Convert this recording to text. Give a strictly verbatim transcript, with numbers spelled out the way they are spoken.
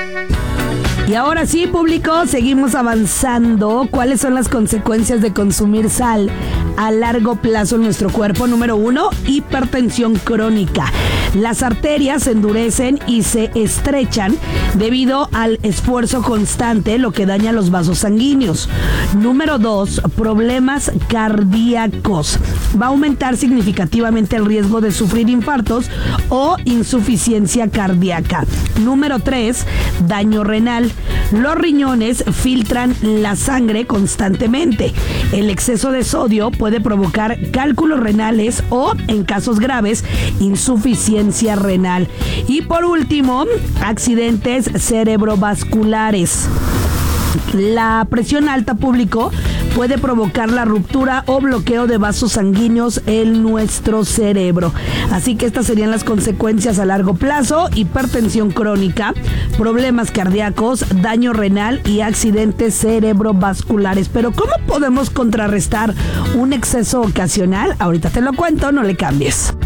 Y ahora sí, público, seguimos avanzando. ¿Cuáles son las consecuencias de consumir sal a largo plazo en nuestro cuerpo? Número uno, hipertensión crónica. Las arterias se endurecen y se estrechan debido al esfuerzo constante, lo que daña los vasos sanguíneos. Número dos, problemas cardíacos. Va a aumentar significativamente el riesgo de sufrir infartos o insuficiencia cardíaca. Número tres, daño renal. Los riñones filtran la sangre constantemente. El exceso de sodio puede provocar cálculos renales o, en casos graves, insuficiencia renal. Y por último, accidentes cerebrovasculares. La presión alta, público, puede provocar la ruptura o bloqueo de vasos sanguíneos en nuestro cerebro. Así que estas serían las consecuencias a largo plazo: hipertensión crónica, problemas cardíacos, daño renal y accidentes cerebrovasculares. Pero ¿cómo podemos contrarrestar un exceso ocasional? Ahorita te lo cuento, no le cambies.